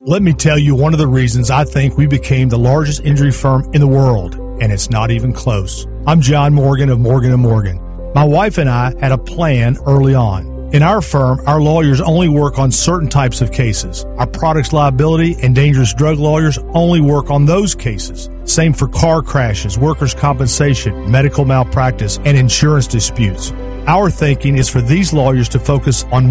Let me tell you one of the reasons I think we became the largest injury firm in the world, and it's not even close. I'm John Morgan of Morgan & Morgan. My wife and I had a plan early on. In our firm, our lawyers only work on certain types of cases. Our products liability and dangerous drug lawyers only work on those cases. Same for car crashes, workers' compensation, medical malpractice, and insurance disputes. Our thinking is for these lawyers to focus on